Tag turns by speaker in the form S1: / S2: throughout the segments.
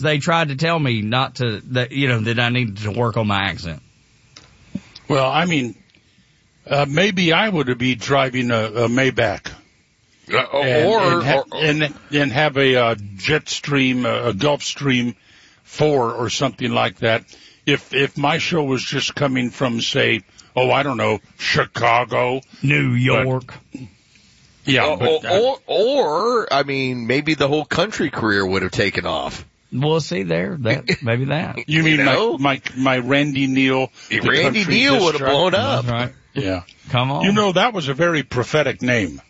S1: They tried to tell me not to, that I needed to work on my accent.
S2: Well, I mean, maybe I would be driving a Maybach. And have a Jetstream, a Gulfstream 4 or something like that. If my show was just coming from, say, I don't know, Chicago,
S1: New York.
S3: I mean, maybe the whole country career would have taken off.
S1: We'll see there. Maybe that.
S2: You mean my Randy Neal?
S3: Randy Neal would have blown up.
S1: That's right.
S2: Yeah.
S1: Come on.
S2: That was a very prophetic name.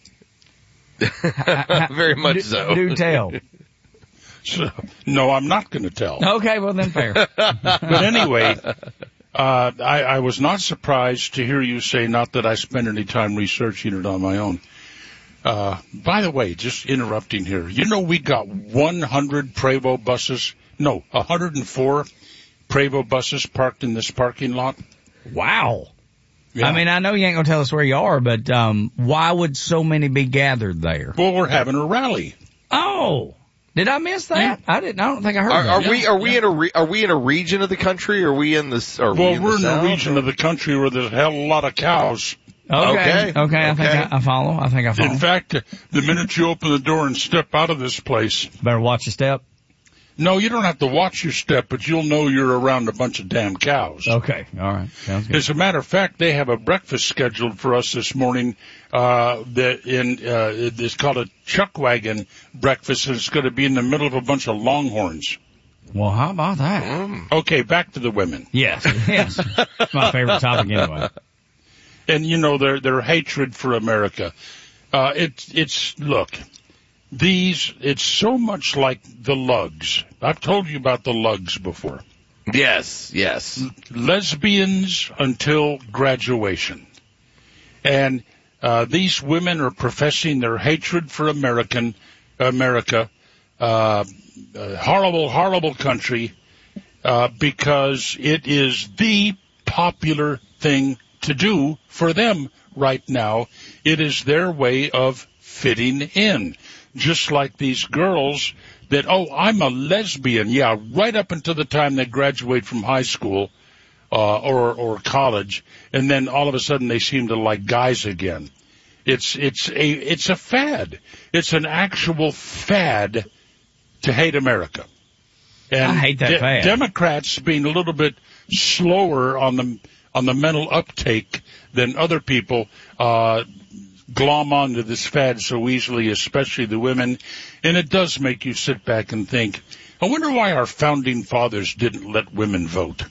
S3: Very much so.
S1: Do tell.
S2: So, no, I'm not going to tell.
S1: Okay, well then fair.
S2: But anyway, I was not surprised to hear you say, not that I spent any time researching it on my own. By the way, just interrupting here, we got 100 Prevost buses, 104 Prevost buses parked in this parking lot.
S1: Wow.
S2: Yeah.
S1: I mean, I know you ain't going to tell us where you are, but why would so many be gathered there?
S2: Well, we're having a rally.
S1: Oh, did I miss that?
S2: Yeah.
S1: I don't think I heard that.
S3: Are we in a region of the country? Or are we in this? We're in
S2: a region of the country where there's a hell of a lot of cows.
S1: Okay. I think I follow.
S2: In fact, the minute you open the door and step out of this place,
S1: better watch your step.
S2: No, you don't have to watch your step, but you'll know you're around a bunch of damn cows.
S1: Okay, all right, sounds good.
S2: As a matter of fact, they have a breakfast scheduled for us this morning. It's called a chuck wagon breakfast, and it's going to be in the middle of a bunch of longhorns.
S1: Well, how about that?
S2: Okay, back to the women.
S1: Yes, it's my favorite topic anyway.
S2: And their hatred for America. It's so much like the lugs. I've told you about the lugs before.
S3: Yes.
S2: Lesbians until graduation. And these women are professing their hatred for America, horrible, horrible country, because it is the popular thing to do for them right now. It is their way of fitting in. Just like these girls that, I'm a lesbian. Yeah, right up until the time they graduate from high school or college, and then all of a sudden they seem to like guys again. It's a fad. It's an actual fad to hate America. And
S1: I hate that fad.
S2: Democrats being a little bit slower on the mental uptake than other people glom onto this fad so easily, especially the women, and it does make you sit back and think, I wonder why our founding fathers didn't let women vote.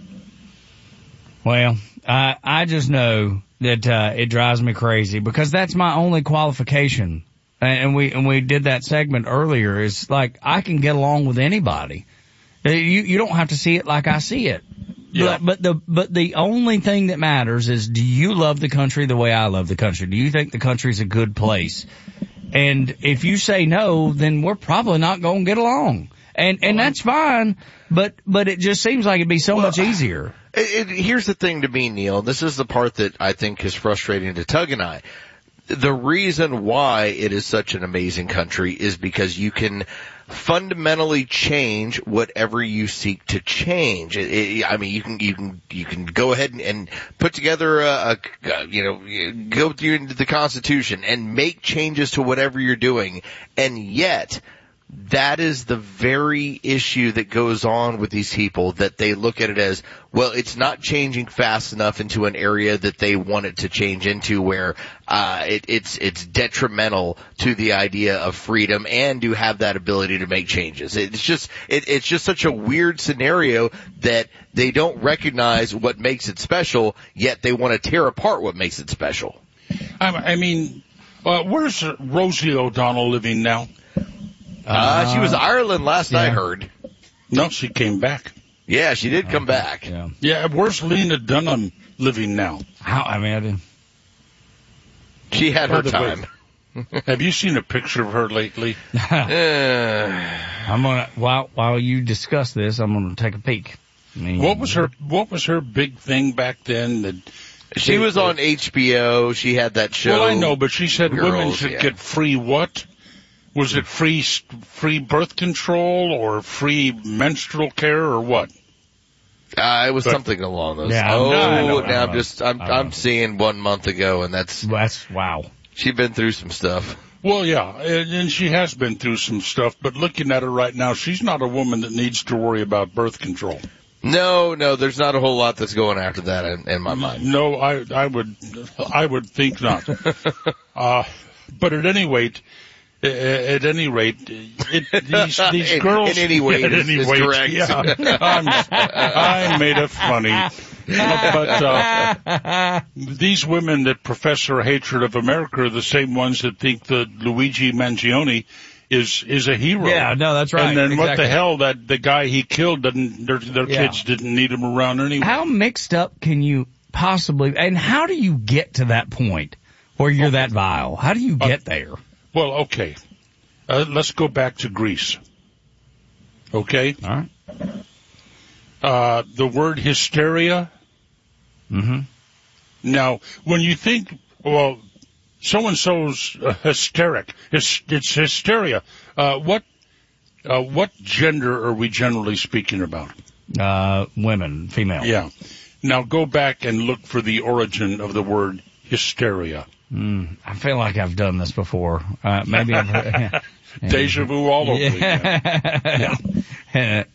S1: Well, I just know that it drives me crazy because that's my only qualification, and we did that segment earlier, is like I can get along with anybody. You don't have to see it like I see it.
S2: Yeah.
S1: But the only thing that matters is, do you love the country the way I love the country? Do you think the country's a good place? And if you say no, then we're probably not going to get along. And that's fine, but it just seems like it'd be so much easier.
S3: Here's the thing to me, Neil. This is the part that I think is frustrating to Tug and I. The reason why it is such an amazing country is because you can fundamentally change whatever you seek to change. I mean, you can go ahead and put together go through the Constitution and make changes to whatever you're doing, and yet that is the very issue that goes on with these people, that they look at it as, well, it's not changing fast enough into an area that they want it to change into, where it's detrimental to the idea of freedom and to have that ability to make changes. It's just such a weird scenario that they don't recognize what makes it special, yet they want to tear apart what makes it special.
S2: I mean, where's Rosie O'Donnell living now?
S3: She was Ireland last I heard.
S2: No, she came back.
S3: Yeah, she did come back.
S2: Yeah, where's Lena Dunham living now?
S1: I didn't.
S3: She had her time.
S2: Have you seen a picture of her lately?
S1: I'm gonna while you discuss this, I'm gonna take a peek.
S2: What was her big thing back then?
S3: She was on HBO. She had that show.
S2: Well, I know, but she said women should get free what? Was it free birth control or free menstrual care or what?
S3: It was something along those.
S1: Yeah,
S3: I'm seeing 1 month ago, and that's
S1: wow.
S3: She's been through some stuff.
S2: Well, yeah, and she has been through some stuff, but looking at her right now, she's not a woman that needs to worry about birth control.
S3: No, there's not a whole lot that's going after that in my mind.
S2: No, I would think not. But at any rate, these girls.
S3: In any way, is correct.
S2: Yeah, I made it funny. But these women that profess their hatred of America are the same ones that think that Luigi Mangione is a hero.
S1: Yeah, no, that's right.
S2: And then
S1: exactly.
S2: what the hell, that the guy he killed their kids didn't need him around anyway.
S1: How mixed up can you possibly, and how do you get to that point where you're that vile? How do you get there?
S2: Well, okay. Let's go back to Greece. Okay?
S1: All right.
S2: The word hysteria.
S1: Mm-hmm.
S2: Now, when you think, well, so-and-so's hysteric, it's hysteria. What gender are we generally speaking about?
S1: Women, female.
S2: Yeah. Now go back and look for the origin of the word hysteria.
S1: I feel like I've done this before. Maybe I've heard,
S2: Deja vu all over again.
S1: Yeah.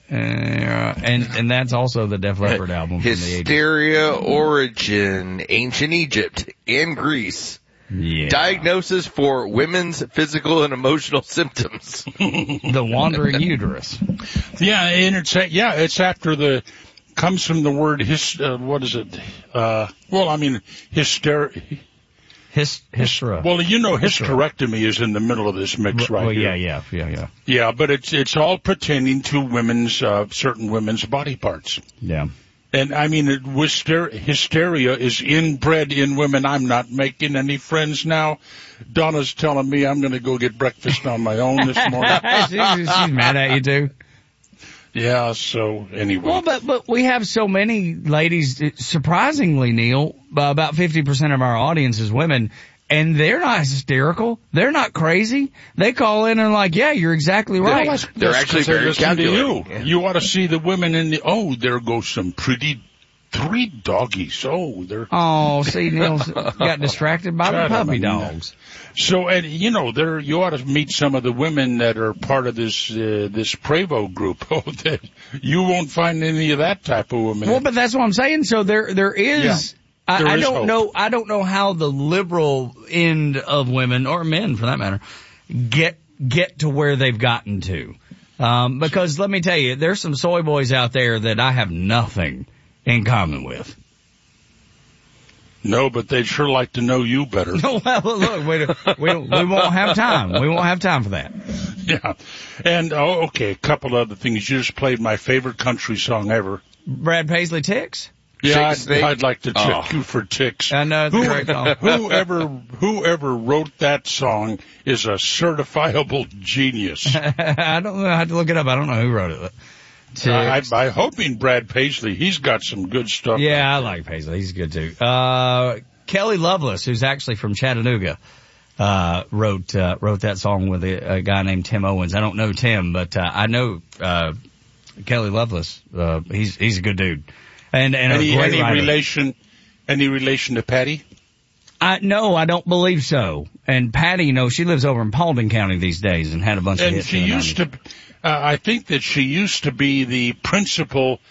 S1: And that's also the Def Leppard album from the 80s.
S3: Hysteria origin, ancient Egypt and Greece.
S1: Yeah.
S3: Diagnosis for women's physical and emotional symptoms.
S1: The wandering uterus.
S2: Yeah, and it's after comes from the word what is it? Hysteric.
S1: Hystra.
S2: Well, hysterectomy is in the middle of this mix right here.
S1: Yeah.
S2: Yeah, but it's all pertaining to certain women's body parts.
S1: Yeah.
S2: And I mean, hysteria is inbred in women. I'm not making any friends now. Donna's telling me I'm going to go get breakfast on my own this morning.
S1: She's mad at you too.
S2: Yeah, so anyway.
S1: Well, but we have so many ladies, surprisingly, Neil, about 50% of our audience is women, and they're not hysterical. They're not crazy. They call in and like, yeah, you're exactly right.
S2: Well,
S3: they're actually very calculating.
S2: Yeah. You ought to see the women there goes some pretty 3 doggies.
S1: Oh, see, Neil's got distracted by the puppy dogs.
S2: So, and you ought to meet some of the women that are part of this Prevo group. You won't find any of that type of women.
S1: Well, but that's what I'm saying. So there is.
S2: Yeah,
S1: I don't know. I don't know how the liberal end of women, or men for that matter, get to where they've gotten to. Because let me tell you, there's some soy boys out there that I have nothing in common with.
S2: No, but they'd sure like to know you better.
S1: No, well, look, we won't have time. We won't have time for that.
S2: Yeah. And, okay, a couple other things. You just played my favorite country song ever.
S1: Brad Paisley, Ticks?
S2: Yeah, I'd like to check you for Ticks.
S1: I know, it's a great song.
S2: Whoever wrote that song is a certifiable genius.
S1: I don't know. I had to look it up. I don't know who wrote it.
S2: I'm hoping Brad Paisley. He's got some good stuff.
S1: Yeah, I like Paisley. He's good too. Kelly Loveless, who's actually from Chattanooga, wrote that song with a guy named Tim Owens. I don't know Tim, but I know Kelly Loveless. He's a good dude. And
S2: any
S1: writer.
S2: Any relation to Patty?
S1: No, I don't believe so. And Patty, she lives over in Paulding County these days and had a bunch of hits.
S2: And she used to, I think that she used to be the principal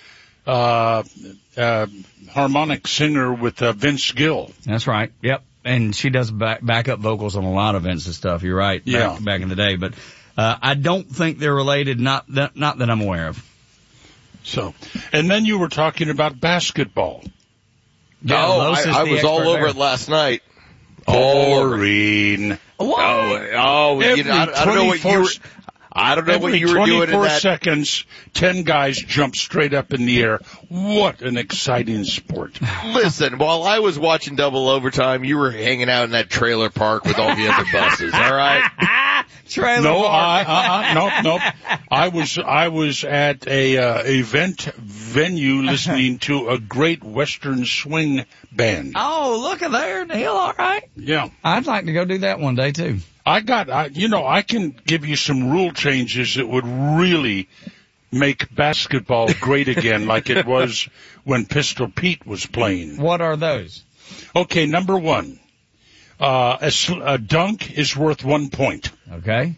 S2: harmonic singer with Vince Gill.
S1: That's right. Yep. And she does backup vocals on a lot of Vince's stuff. You're right. Back in the day, but I don't think they're related. Not that I'm aware of.
S2: So, and then you were talking about basketball.
S3: Yeah, I was all over it last night.
S2: Boring.
S1: What?
S3: I don't know what you were. I don't know what you were doing in that.
S2: 24 seconds, 10 guys jump straight up in the air. What an exciting sport.
S3: Listen, while I was watching double overtime, you were hanging out in that trailer park with all the other buses, all right?
S1: Trailer park.
S2: Nope. I was at a event venue listening to a great Western swing band.
S1: Oh, look at there, Neil. All right.
S2: Yeah.
S1: I'd like to go do that one day too.
S2: I can give you some rule changes that would really make basketball great again, like it was when Pistol Pete was playing.
S1: What are those?
S2: Okay, number one, a dunk is worth 1 point.
S1: Okay.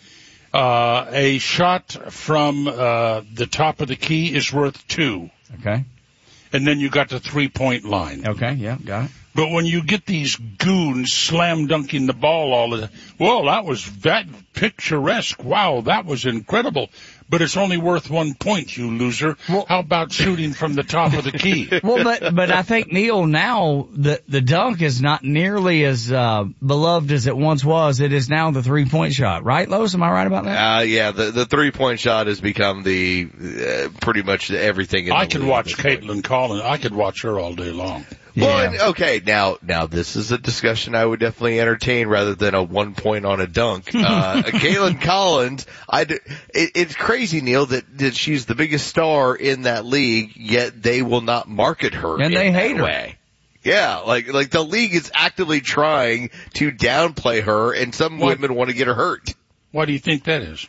S2: A shot from the top of the key is worth 2.
S1: Okay.
S2: And then you got the 3-point line.
S1: Okay, yeah, got it.
S2: But when you get these goons slam dunking the ball all the time, well, that was that picturesque. Wow, that was incredible. But it's only worth 1 point, you loser.
S1: Well,
S2: how about shooting from the top of the key?
S1: Well, but I think, Neil, now the dunk is not nearly as beloved as it once was. It is now the 3-point shot, right, Lois? Am I right about that?
S3: Yeah, the 3-point shot has become the pretty much everything. I
S2: could watch Caitlin Collins. I could watch her all day long.
S1: Yeah.
S3: Well, okay, now this is a discussion I would definitely entertain rather than a 1 point on a dunk. Caitlin Collins, it's crazy, Neil, that she's the biggest star in that league, yet they will not market her
S1: and
S3: in
S1: they
S3: that
S1: hate her.
S3: way. Yeah, like the league is actively trying to downplay her, and some women want to get her hurt.
S2: Why do you think that is?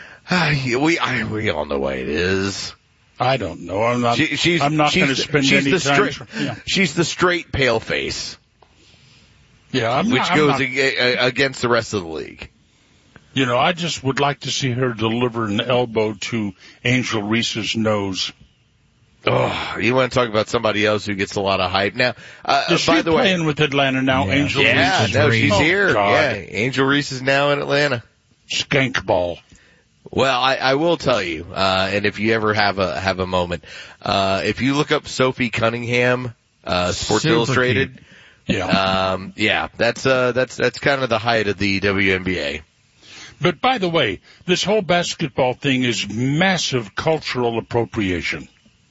S3: We all know why it is.
S2: I don't know. I'm not going to spend any time.
S3: She's the straight pale face.
S2: Yeah,
S3: which goes against the rest of the league.
S2: You know, I just would like to see her deliver an elbow to Angel Reese's nose.
S3: Oh, you want to talk about somebody else who gets a lot of hype now?
S2: Is she playing with Atlanta now?
S1: Yeah.
S2: Angel Reese.
S3: Yeah, no, she's here.
S2: God.
S3: Yeah, Angel Reese is now in Atlanta.
S2: Skank ball.
S3: Well, I will tell you, and if you ever have a moment, if you look up Sophie Cunningham, Sports
S1: Super
S3: Illustrated,
S1: cute.
S3: that's kind of the height of the WNBA.
S2: But by the way, this whole basketball thing is massive cultural appropriation.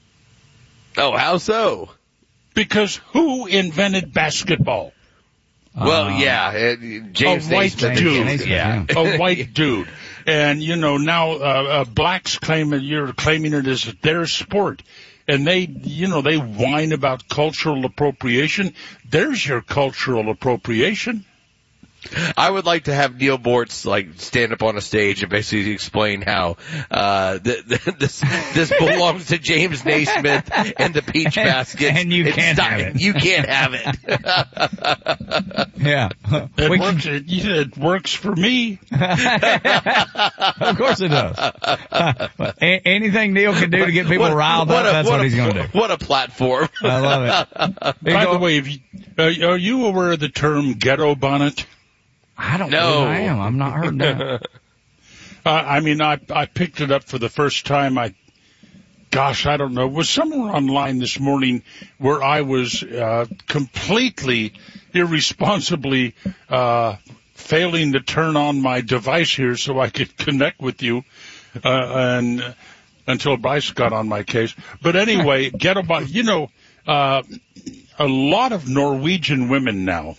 S3: Oh, how so?
S2: Because who invented basketball?
S3: Well, James
S2: a white
S3: Naismith.
S2: dude. A white dude. And, you know, now, blacks you're claiming it as their sport. And they whine about cultural appropriation. There's your cultural appropriation.
S3: I would like to have Neil Bortz stand up on a stage and basically explain how this belongs to James Naismith and the Peach Baskets.
S1: And you can't have it.
S3: You can't have it.
S1: Yeah.
S2: It works for me.
S1: Of course it does. Anything Neil can do to get people riled up, that's what he's going to do.
S3: What a platform.
S1: I love it.
S2: By the way, are you aware of the term ghetto bonnet?
S1: I don't know who I am. I'm not heard that.
S2: I picked it up for the first time. I don't know. It was somewhere online this morning where I was completely irresponsibly failing to turn on my device here so I could connect with you, and until Bryce got on my case. But anyway, ghetto bonnet. You know, a lot of Norwegian women now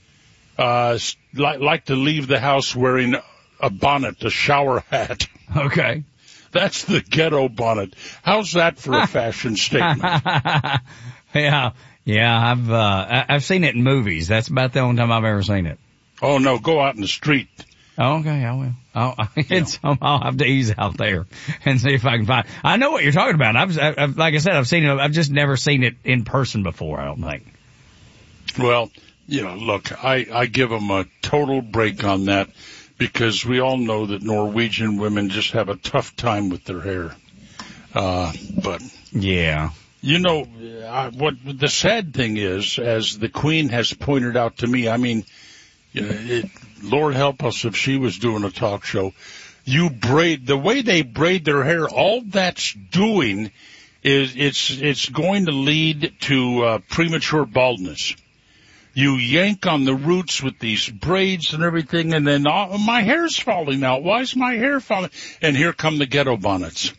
S2: like to leave the house wearing a bonnet, a shower hat.
S1: Okay.
S2: That's the ghetto bonnet. How's that for a fashion statement?
S1: Yeah, I've seen it in movies. That's about the only time I've ever seen it.
S2: Oh no, go out in the street.
S1: Oh, okay, I will. I'll have to ease out there and see if I can find. I know what you're talking about. I've like I said, I've seen it. I've just never seen it in person before. I don't think.
S2: Well, you know, look, I give them a total break on that because we all know that Norwegian women just have a tough time with their hair. But
S1: yeah,
S2: you know, what the sad thing is, as the Queen has pointed out to me, I mean, you know, Lord help us if she was doing a talk show. The way they braid their hair, all that's doing is it's going to lead to premature baldness. You yank on the roots with these braids and everything, and then my hair's falling out. Why is my hair falling? And here come the ghetto bonnets.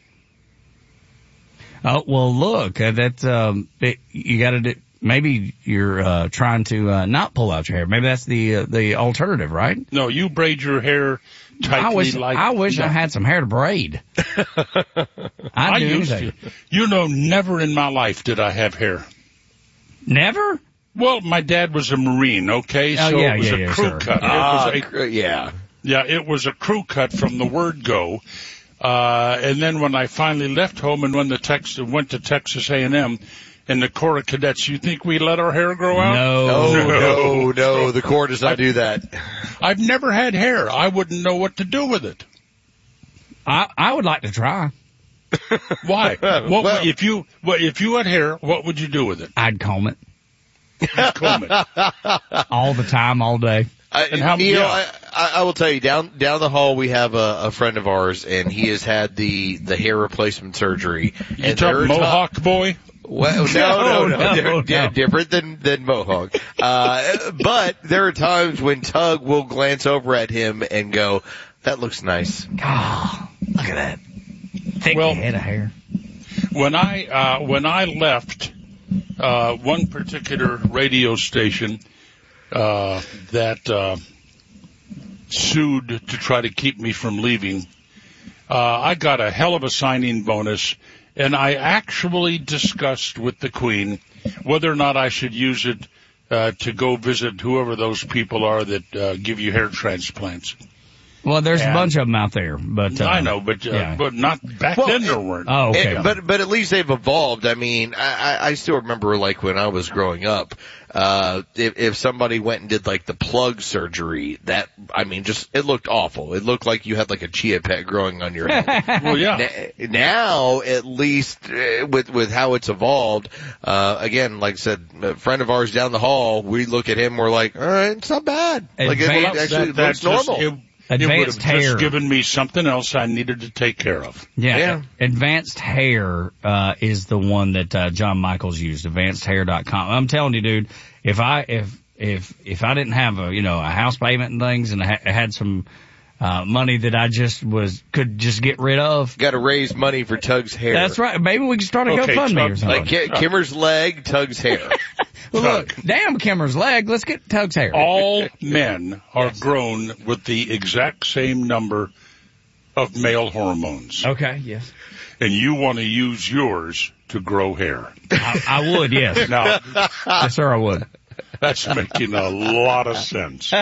S1: Oh, well, look, you got to do. Maybe you're trying to not pull out your hair. Maybe that's the alternative, right?
S2: No, you braid your hair tightly.
S1: I wish I had some hair to braid.
S2: I used to. You know, never in my life did I have hair.
S1: Never?
S2: Well, my dad was a Marine, okay? So it was a crew cut. Yeah, it was a crew cut from the word go. And then when I finally left home and went to Texas A&M and the Corps of Cadets, you think we let our hair grow out?
S3: No. The Corps does not do that.
S2: I've never had hair. I wouldn't know what to do with it.
S1: I would like to try.
S2: Why? If you had hair, what would you do with it?
S1: I'd comb it.
S2: You'd comb it.
S1: All the time, all day.
S3: I will tell you, down the hall we have a friend of ours, and he has had the hair replacement surgery.
S2: You talking Mohawk boy?
S3: Well, no. Different than Mohawk. But there are times when Tug will glance over at him and go, "That looks nice."
S1: Oh, look at that thick head of hair.
S2: When I left one particular radio station that sued to try to keep me from leaving, I got a hell of a signing bonus, and I actually discussed with the Queen whether or not I should use it to go visit whoever those people are that give you hair transplants.
S1: Well, there's a bunch of them out there, but
S2: I know, but not back then there weren't.
S1: Oh, okay.
S3: But at least they've evolved. I mean, I still remember like when I was growing up, if somebody went and did like the plug surgery, it looked awful. It looked like you had like a chia pet growing on your head.
S2: Well, yeah.
S3: Now, at least with how it's evolved, again, like I said, a friend of ours down the hall, we look at him, we're like, all right, it's not bad. Like it looks normal.
S2: It would have
S1: Advanced hair.
S2: just given me something else I needed to take care of.
S1: Yeah. Advanced hair is the one that John Michaels used, advancedhair.com. I'm telling you, dude, if I didn't have a house payment and things, and I had some money that I could just get rid of.
S3: Got to raise money for Tug's hair.
S1: That's right. Maybe we can start a GoFundMe or something.
S3: Like Kimmer's leg, Tug's hair.
S1: Well, look, damn Kimmer's leg. Let's get Tug's hair.
S2: All men are grown with the exact same number of male hormones.
S1: Okay, yes.
S2: And you want to use yours to grow hair.
S1: I would, yes.
S2: Now,
S1: yes, sir, I would.
S2: That's making a lot of sense.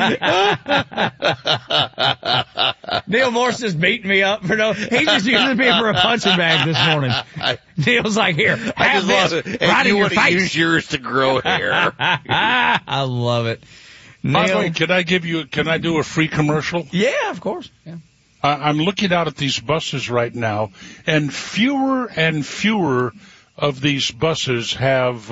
S1: Neil Morse is beating me up for he just used me for a punching bag this morning. Neil's like, here, have this right in your face.
S3: Use yours to grow hair.
S1: I love it.
S2: By the way, can I do a free commercial?
S1: Yeah, of course. Yeah.
S2: I'm looking out at these buses right now, and fewer of these buses have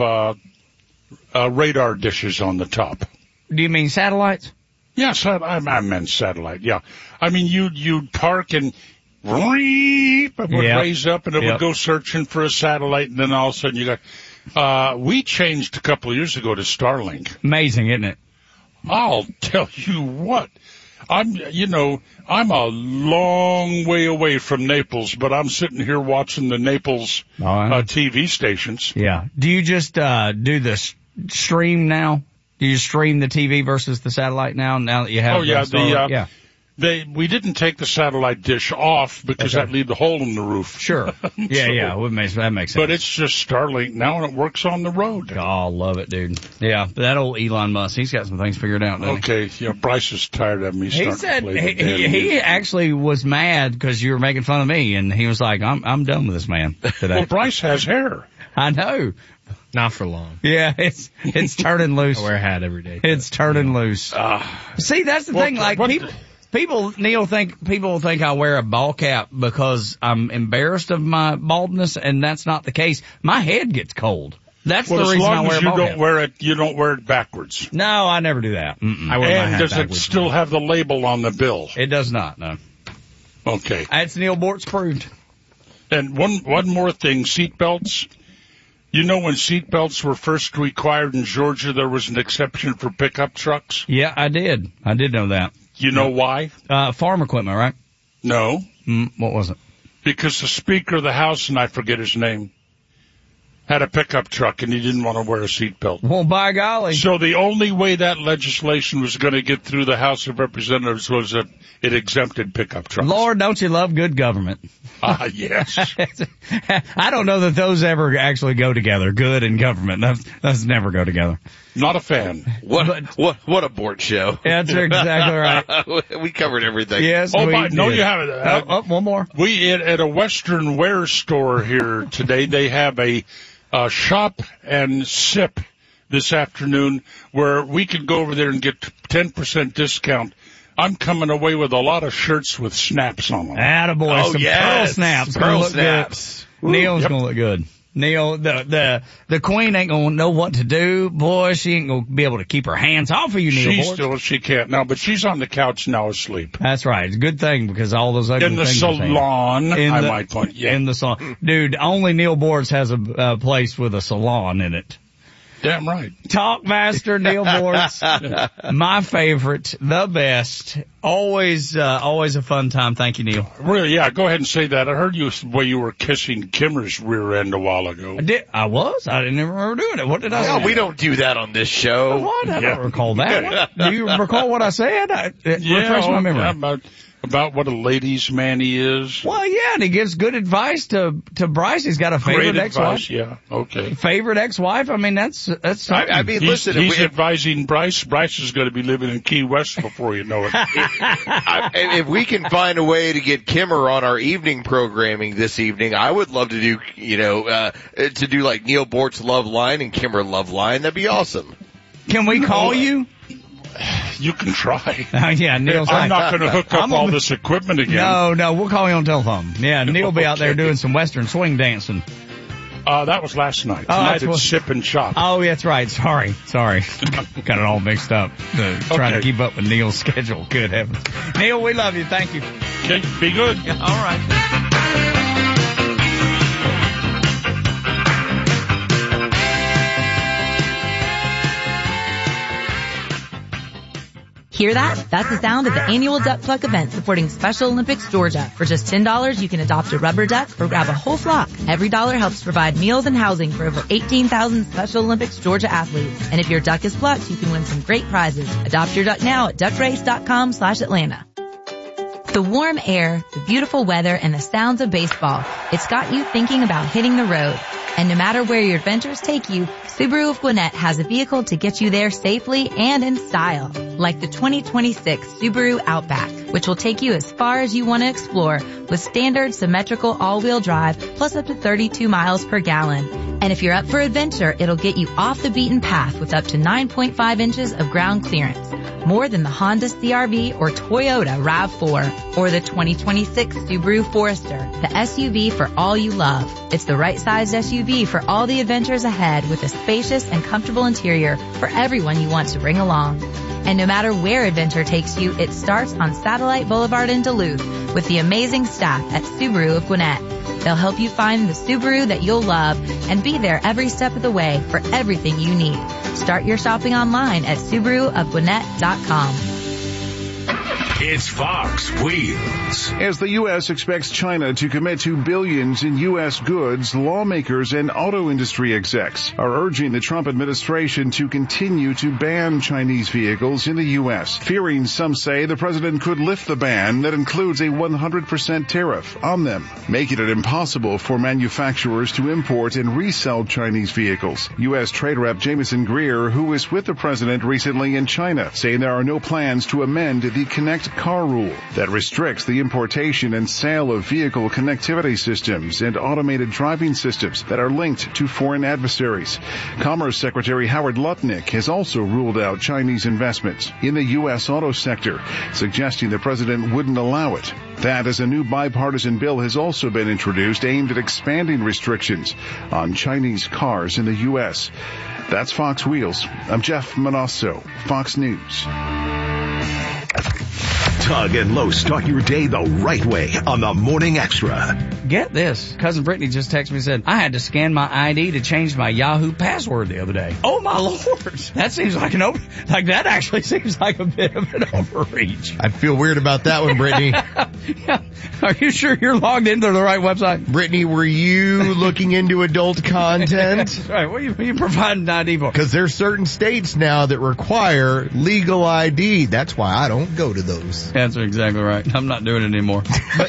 S2: radar dishes on the top.
S1: Do you mean satellites?
S2: Yes, I meant satellite, yeah. I mean, you'd park and it would raise up and it would go searching for a satellite, and then all of a sudden you got, we changed a couple of years ago to Starlink.
S1: Amazing, isn't it?
S2: I'll tell you what. I'm a long way away from Naples, but I'm sitting here watching the Naples TV stations.
S1: Yeah. Do you just do the stream now? Do you stream the TV versus the satellite now that you have?
S2: Oh yeah, we didn't take the satellite dish off because that'd leave the hole in the roof.
S1: Sure. Yeah, that makes sense.
S2: But it's just Starlink now, and it works on the road.
S1: Oh, I love it, dude. Yeah, that old Elon Musk, he's got some things figured out, doesn't he?
S2: Okay, Bryce is tired of me starting to play the
S1: he actually was mad because you were making fun of me, and he was like, I'm done with this man today.
S2: Well, Bryce has hair.
S1: I know.
S4: Not for long.
S1: Yeah, it's turning loose.
S4: I wear a hat every day.
S1: It's turning loose. See, that's the thing, like people think I wear a ball cap because I'm embarrassed of my baldness, and that's not the case. My head gets cold. That's the reason I wear a ball cap.
S2: You don't wear it backwards.
S1: No, I never do that.
S4: I wear my hat
S2: does
S4: backwards.
S2: It still have the label on the bill?
S1: It does not, no.
S2: Okay.
S1: That's Neil Bortz proved.
S2: And one more thing, seatbelts. You know, when seatbelts were first required in Georgia, there was an exception for pickup trucks?
S1: Yeah, I did. I did know that.
S2: You know why?
S1: Farm equipment, right?
S2: No.
S1: What was it?
S2: Because the Speaker of the House, and I forget his name, had a pickup truck, and he didn't want to wear a seatbelt.
S1: Well, by golly.
S2: So the only way that legislation was going to get through the House of Representatives was that it exempted pickup trucks.
S1: Lord, don't you love good government?
S2: Yes.
S1: I don't know that those ever actually go together, good and government. Those never go together.
S2: Not a fan.
S3: What a board show.
S1: That's exactly right.
S3: We covered everything.
S1: Yes,
S2: Oh,
S1: we
S2: no,
S1: did.
S2: you haven't.
S1: One more.
S2: We at a Western Wear store here today. They have a shop and sip this afternoon where we could go over there and get 10% discount. I'm coming away with a lot of shirts with snaps on them.
S1: Attaboy.
S3: Oh,
S1: some
S3: yes.
S1: pearl snaps.
S3: Pearl
S1: Gonna look
S3: snaps.
S1: good. Neil's gonna look good. Neil, the queen ain't gonna know what to do. Boy, she ain't gonna be able to keep her hands off of you, Neil.
S2: She can't now, but she's on the couch now asleep.
S1: That's right. It's a good thing because all those ugly
S2: In the
S1: things are saying.
S2: salon, might point. Yeah.
S1: In the salon. Dude, only Neil Boards has a place with a salon in it.
S2: Damn right.
S1: Talkmaster Neil Boards, my favorite, the best, always a fun time. Thank you, Neil.
S2: Really, yeah, go ahead and say that. I heard you where you were kissing Kimmer's rear end a while ago.
S1: I was? I didn't remember doing it. What did I say?
S3: No, we don't do that on this show.
S1: What? I don't recall that. What? Do you recall what I said? Refresh my memory.
S2: About what a ladies' man he is.
S1: Well, yeah, and he gives good advice to Bryce. He's got a favorite
S2: Great
S1: ex-wife.
S2: advice, yeah, okay.
S1: Favorite ex-wife? I mean, that's
S3: I mean, listen,
S2: he's advising Bryce. Bryce is going to be living in Key West before you know it.
S3: if we can find a way to get Kimmer on our evening programming this evening, I would love to do, to do like Neil Boort's Love Line and Kimmer Love Line. That'd be awesome.
S1: Can we call you?
S2: You can try.
S1: Yeah, Neil's
S2: I'm not going to hook up all this equipment again.
S1: No, we'll call you on telephone. Yeah, Neil will be out there doing some Western swing dancing.
S2: That was last night. Tonight it's Sip and Shop.
S1: Oh, that's right. Sorry. Got it all mixed up. Trying to keep up with Neil's schedule. Good heavens. Neil, we love you. Thank you.
S2: Okay, be good.
S1: All right.
S5: Hear that? That's the sound of the annual Duck Pluck event supporting Special Olympics Georgia. For just $10, you can adopt a rubber duck or grab a whole flock. Every dollar helps provide meals and housing for over 18,000 Special Olympics Georgia athletes. And if your duck is plucked, you can win some great prizes. Adopt your duck now at duckrace.com/Atlanta. The warm air, the beautiful weather, and the sounds of baseball. It's got you thinking about hitting the road. And no matter where your adventures take you, Subaru of Gwinnett has a vehicle to get you there safely and in style. Like the 2026 Subaru Outback, which will take you as far as you want to explore with standard symmetrical all-wheel drive plus up to 32 miles per gallon. And if you're up for adventure, it'll get you off the beaten path with up to 9.5 inches of ground clearance. More than the Honda CR-V or Toyota RAV4 or the 2026 Subaru Forester, the SUV for all you love. It's the right sized SUV for all the adventures ahead with a spacious and comfortable interior for everyone you want to bring along. And no matter where adventure takes you, it starts on Satellite Boulevard in Duluth with the amazing staff at Subaru of Gwinnett. They'll help you find the Subaru that you'll love and be there every step of the way for everything you need. Start your shopping online at SubaruofGwinnett.com.
S6: It's Fox Wheels.
S7: As the U.S. expects China to commit to billions in U.S. goods, lawmakers and auto industry execs are urging the Trump administration to continue to ban Chinese vehicles in the U.S., fearing, some say, the president could lift the ban that includes a 100% tariff on them, making it impossible for manufacturers to import and resell Chinese vehicles. U.S. Trade Rep Jameson Greer, who was with the president recently in China, saying there are no plans to amend the Connect Car rule that restricts the importation and sale of vehicle connectivity systems and automated driving systems that are linked to foreign adversaries. Commerce Secretary Howard Lutnick has also ruled out Chinese investments in the U.S. auto sector, suggesting the president wouldn't allow it. That, as a new bipartisan bill has also been introduced aimed at expanding restrictions on Chinese cars in the U.S. That's Fox Wheels. I'm Jeff Manasso, Fox News.
S6: Tug and Lowe start your day the right way on the Morning Extra.
S1: Get this. Cousin Brittany just texted me and said, I had to scan my ID to change my Yahoo password the other day. Oh, my Lord. That seems like that actually seems like a bit of an overreach.
S8: I feel weird about that one, Brittany.
S1: Yeah. Are you sure you're logged into the right website?
S8: Brittany, were you looking into adult content?
S1: That's right. What are you providing ID for?
S8: Because there's certain states now that require legal ID. That's why I don't go to those.
S1: That's exactly right. I'm not doing it anymore.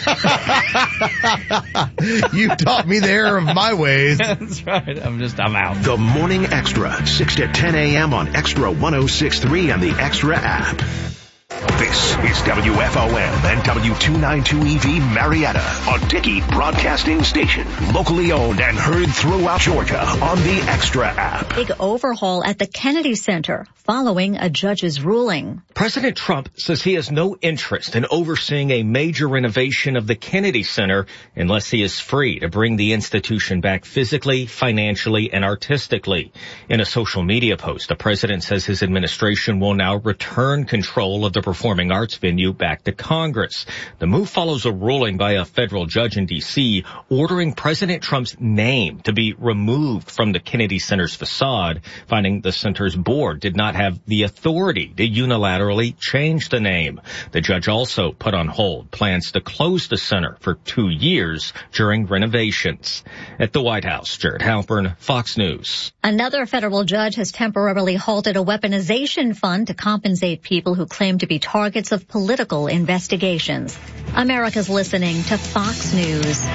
S8: You taught me the error of my ways.
S1: That's right. I'm out.
S6: The Morning Extra, 6 to 10 a.m. on Extra 106.3 and the Extra app. This is WFOM and W292EV Marietta, a Dickey Broadcasting Station, locally owned and heard throughout Georgia on the Extra app.
S9: Big overhaul at the Kennedy Center following a judge's ruling.
S10: President Trump says he has no interest in overseeing a major renovation of the Kennedy Center unless he is free to bring the institution back physically, financially, and artistically. In a social media post, the president says his administration will now return control of the performing arts venue back to Congress. The move follows a ruling by a federal judge in D.C. ordering President Trump's name to be removed from the Kennedy Center's facade, finding the center's board did not have the authority to unilaterally change the name. The judge also put on hold plans to close the center for 2 years during renovations. At the White House, Jared Halpern, Fox News.
S9: Another federal judge has temporarily halted a weaponization fund to compensate people who claim to be targets of political investigations. America's listening to Fox News.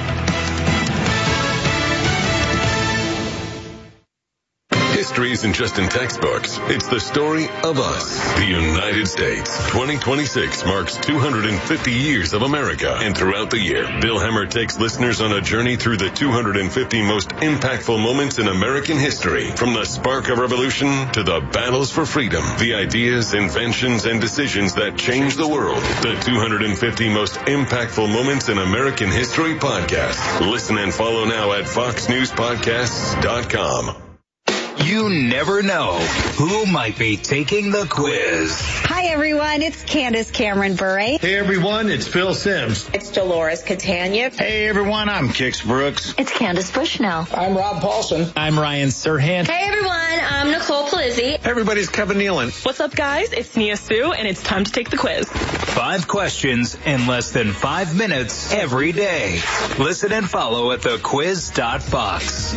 S11: History isn't just in textbooks. It's the story of us, the United States. 2026 marks 250 years of America. And throughout the year, Bill Hemmer takes listeners on a journey through the 250 most impactful moments in American history. From the spark of revolution to the battles for freedom, the ideas, inventions, and decisions that changed the world. The 250 most impactful moments in American history podcast. Listen and follow now at foxnewspodcasts.com.
S12: You never know who might be taking the quiz.
S13: Hi, everyone. It's Candace Cameron Bure.
S14: Hey, everyone. It's Phil Sims.
S15: It's Dolores Catania.
S14: Hey, everyone. I'm Kix Brooks.
S16: It's Candace Bushnell.
S17: I'm Rob Paulson.
S18: I'm Ryan Serhant.
S19: Hey, everyone. I'm Nicole Palizzi.
S20: Everybody's Kevin Nealon.
S21: What's up, guys? It's Nia Sue, and it's time to take the quiz.
S12: 5 questions in less than 5 minutes every day. Listen and follow at thequiz.fox.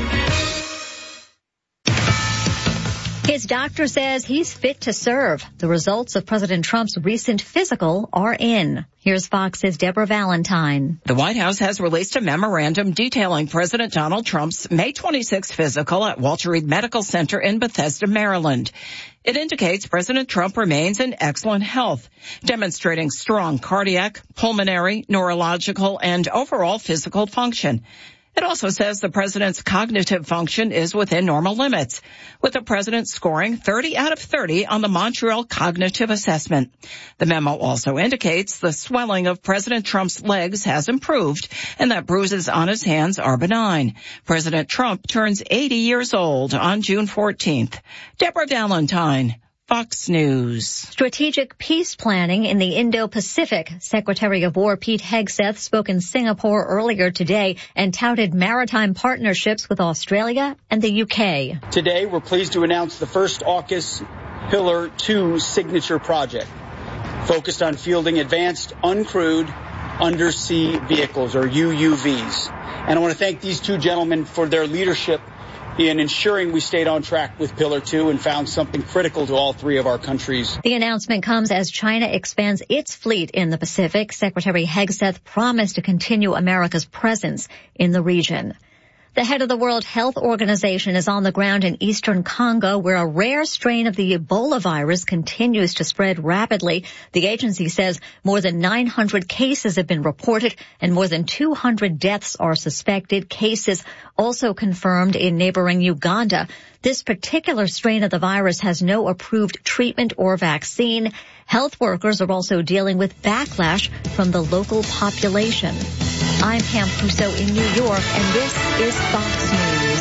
S9: His doctor says he's fit to serve. The results of President Trump's recent physical are in. Here's Fox's Deborah Valentine.
S22: The White House has released a memorandum detailing President Donald Trump's May 26 physical at Walter Reed Medical Center in Bethesda, Maryland. It indicates President Trump remains in excellent health, demonstrating strong cardiac, pulmonary, neurological, and overall physical function. It also says the president's cognitive function is within normal limits, with the president scoring 30 out of 30 on the Montreal Cognitive Assessment. The memo also indicates the swelling of President Trump's legs has improved and that bruises on his hands are benign. President Trump turns 80 years old on June 14th. Deborah Valentine, Fox News.
S9: Strategic peace planning in the Indo-Pacific. Secretary of War Pete Hegseth spoke in Singapore earlier today and touted maritime partnerships with Australia and the UK.
S23: Today, we're pleased to announce the first AUKUS Pillar 2 signature project, focused on fielding advanced uncrewed undersea vehicles, or UUVs. And I want to thank these two gentlemen for their leadership in ensuring we stayed on track with Pillar 2 and found something critical to all three of our countries.
S9: The announcement comes as China expands its fleet in the Pacific. Secretary Hegseth promised to continue America's presence in the region. The head of the World Health Organization is on the ground in eastern Congo, where a rare strain of the Ebola virus continues to spread rapidly. The agency says more than 900 cases have been reported and more than 200 deaths are suspected. Cases also confirmed in neighboring Uganda. This particular strain of the virus has no approved treatment or vaccine. Health workers are also dealing with backlash from the local population. I'm Pam Puso in New York, and this is Fox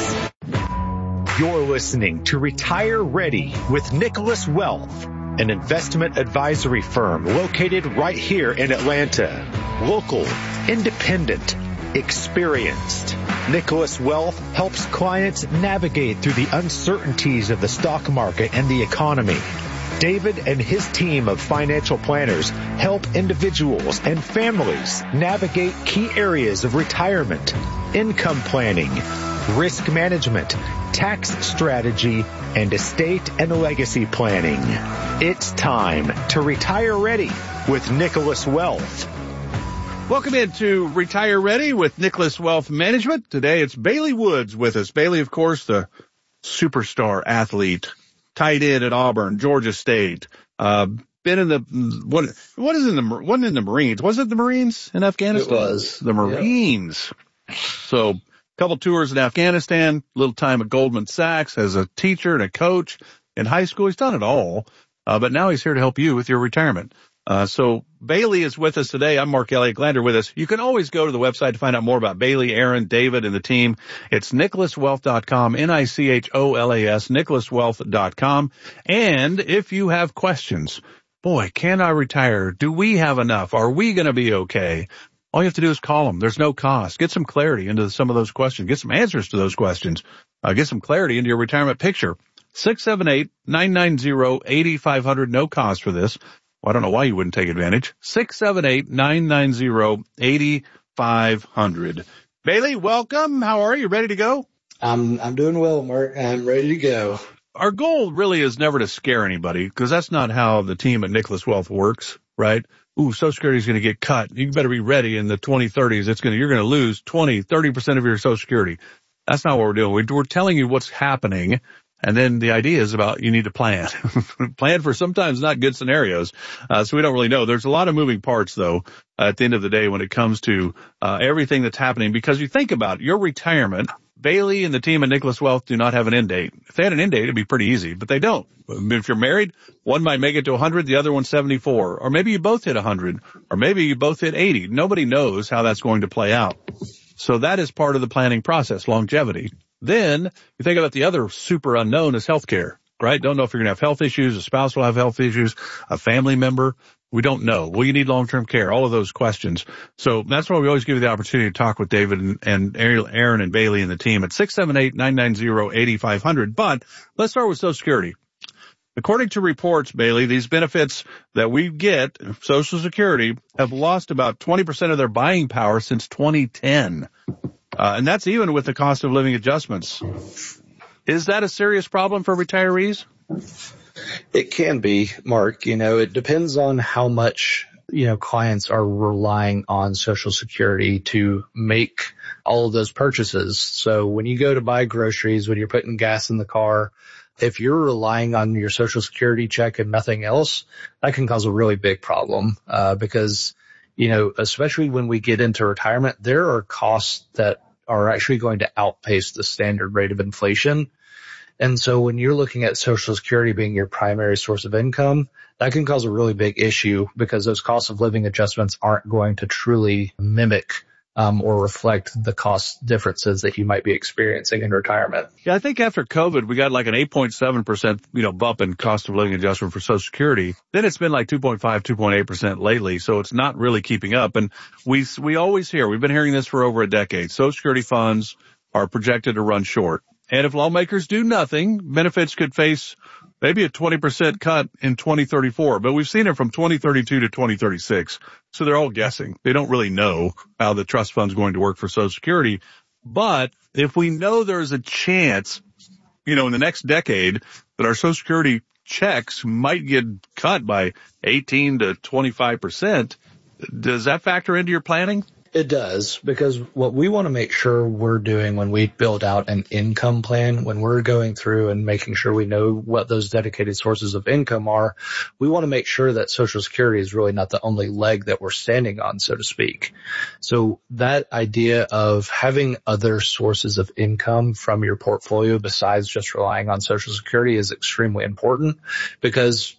S9: News.
S24: You're listening to Retire Ready with Nicholas Wealth, an investment advisory firm located right here in Atlanta. Local, independent, experienced. Nicholas Wealth helps clients navigate through the uncertainties of the stock market and the economy. David and his team of financial planners help individuals and families navigate key areas of retirement, income planning, risk management, tax strategy, and estate and legacy planning. It's time to retire ready with Nicholas Wealth.
S15: Welcome into Retire Ready with Nicholas Wealth Management. Today it's Bailey Woods with us. Bailey, of course, the superstar athlete, tight end at Auburn, Georgia State. Been in the wasn't in the Marines? Was it the Marines in Afghanistan?
S16: It was
S15: the Marines. Yeah. So a couple tours in Afghanistan, a little time at Goldman Sachs as a teacher and a coach in high school. He's done it all, but now he's here to help you with your retirement. So Bailey is with us today. I'm Mark Elliott. Glad you're with us. You can always go to the website to find out more about Bailey, Aaron, David, and the team. It's nicholaswealth.com, Nicholas, nicholaswealth.com. And if you have questions, boy, can I retire? Do we have enough? Are we going to be okay? All you have to do is call them. There's no cost. Get some clarity into some of those questions. Get some answers to those questions. Get some clarity into your retirement picture. 678-990-8500. No cost for this. Well, I don't know why you wouldn't take advantage. 678-990-8500. Bailey, welcome. How are you? Ready to go?
S16: I'm doing well, Mark. I'm ready to go.
S15: Our goal really is never to scare anybody, because that's not how the team at Nicholas Wealth works, right? Ooh, Social Security is going to get cut. You better be ready in the 2030s. You're going to lose 20-30% of your Social Security. That's not what we're doing. We're telling you what's happening. And then the idea is about you need to plan. Plan for sometimes not good scenarios. So we don't really know. There's a lot of moving parts, though, at the end of the day when it comes to everything that's happening. Because you think about your retirement, Bailey and the team at Nicholas Wealth do not have an end date. If they had an end date, it'd be pretty easy, but they don't. If you're married, one might make it to 100, the other one's 74. Or maybe you both hit 100, or maybe you both hit 80. Nobody knows how that's going to play out. So that is part of the planning process, longevity. Then you think about the other super unknown is healthcare, right? Don't know if you're going to have health issues, a spouse will have health issues, a family member. We don't know. Will you need long-term care? All of those questions. So that's why we always give you the opportunity to talk with David and Aaron and Bailey and the team at 678-990-8500. But let's start with Social Security. According to reports, Bailey, these benefits that we get, Social Security, have lost about 20% of their buying power since 2010. And that's even with the cost of living adjustments. Is that a serious problem for retirees?
S16: It can be, Mark. It depends on how much, clients are relying on Social Security to make all of those purchases. So when you go to buy groceries, when you're putting gas in the car, if you're relying on your Social Security check and nothing else, that can cause a really big problem, because especially when we get into retirement, there are costs that are actually going to outpace the standard rate of inflation. And so when you're looking at Social Security being your primary source of income, that can cause a really big issue because those cost of living adjustments aren't going to truly mimic or reflect the cost differences that you might be experiencing in retirement.
S15: Yeah, I think after COVID, we got like an 8.7%, bump in cost of living adjustment for Social Security. Then it's been like 2.5, 2.8% lately. So it's not really keeping up. And we always hear, we've been hearing this for over a decade. Social Security funds are projected to run short. And if lawmakers do nothing, benefits could face maybe a 20% cut in 2034, but we've seen it from 2032 to 2036. So they're all guessing. They don't really know how the trust fund's going to work for Social Security. But if we know there's a chance, in the next decade that our Social Security checks might get cut by 18 to 25%, does that factor into your planning?
S16: It does, because what we want to make sure we're doing when we build out an income plan, when we're going through and making sure we know what those dedicated sources of income are, we want to make sure that Social Security is really not the only leg that we're standing on, so to speak. So that idea of having other sources of income from your portfolio besides just relying on Social Security is extremely important because,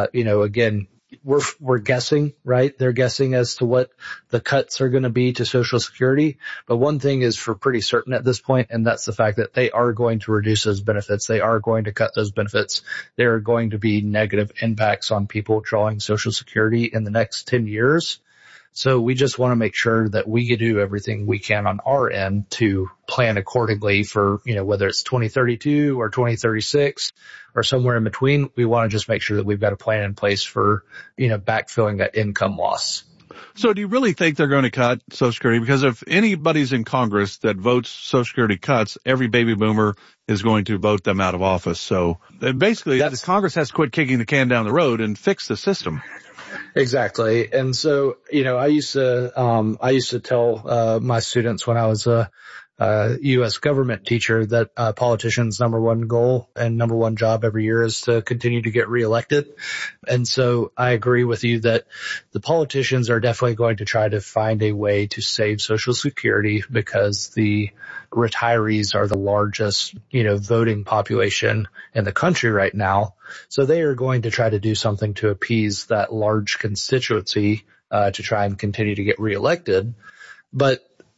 S16: again, we're guessing, right? They're guessing as to what the cuts are going to be to Social Security. But one thing is for pretty certain at this point, and that's the fact that they are going to reduce those benefits. They are going to cut those benefits. There are going to be negative impacts on people drawing Social Security in the next 10 years. So we just want to make sure that we do everything we can on our end to plan accordingly for, whether it's 2032 or 2036 or somewhere in between. We want to just make sure that we've got a plan in place for, backfilling that income loss.
S15: So do you really think they're going to cut Social Security? Because if anybody's in Congress that votes Social Security cuts, every baby boomer is going to vote them out of office. So basically, Congress has to quit kicking the can down the road and fix the system.
S16: Exactly. And so, I used to tell my students when I was a U.S. government teacher that politicians' number one goal and number one job every year is to continue to get reelected. And so I agree with you that the politicians are definitely going to try to find a way to save Social Security because the retirees are the largest, voting population in the country right now. So they are going to try to do something to appease that large constituency to try and continue to get reelected. But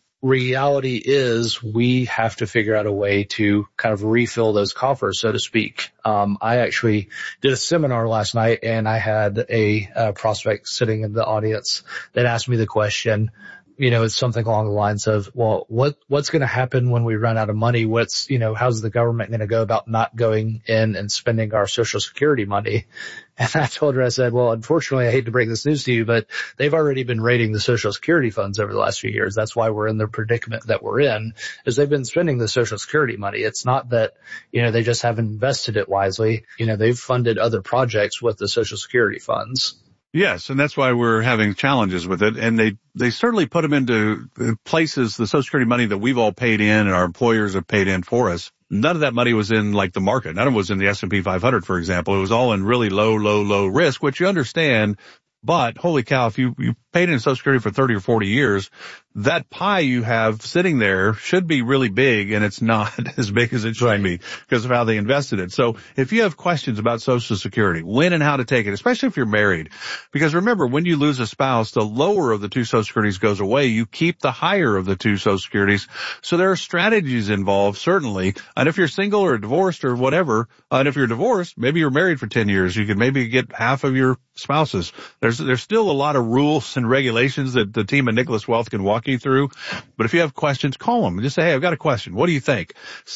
S16: reality is we have to figure out a way to kind of refill those coffers, so to speak. I actually did a seminar last night and I had a prospect sitting in the audience that asked me the question, it's something along the lines of, well, what's going to happen when we run out of money? How's the government going to go about not going in and spending our Social Security money? And I told her, I said, well, unfortunately, I hate to break this news to you, but they've already been raiding the Social Security funds over the last few years. That's why we're in the predicament that we're in, is they've been spending the Social Security money. It's not that, they just haven't invested it wisely. They've funded other projects with the Social Security funds.
S15: Yes, and that's why we're having challenges with it. And they certainly put them into places, the Social Security money that we've all paid in and our employers have paid in for us. None of that money was in like the market. None of it was in the S&P 500, for example. It was all in really low risk, which you understand. But holy cow, if you paid in Social Security for 30 or 40 years, that pie you have sitting there should be really big, and it's not as big as it should be because of how they invested it. So if you have questions about Social Security, when and how to take it, especially if you're married, because remember, when you lose a spouse, the lower of the two Social Securities goes away. You keep the higher of the two Social Securities. So there are strategies involved, certainly. And if you're single or divorced or whatever, and if you're divorced, maybe you're married for 10 years, you can maybe get half of your spouses. There's still a lot of rules and regulations that the team at Nicholas Wealth can walk you through. But if you have questions, call them. Just say, hey, I've got a question. What do you think?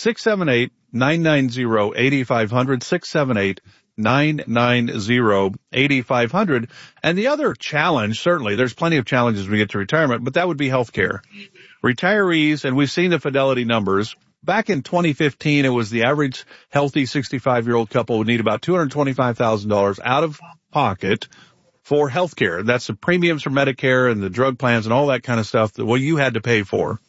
S15: 678-990-8500, 678-990-8500. And the other challenge, certainly, there's plenty of challenges when we get to retirement, but that would be healthcare. Retirees, and we've seen the Fidelity numbers. Back in 2015, it was the average healthy 65-year-old couple would need about $225,000 out of pocket for health care. That's the premiums for Medicare and the drug plans and all that kind of stuff that you had to pay for.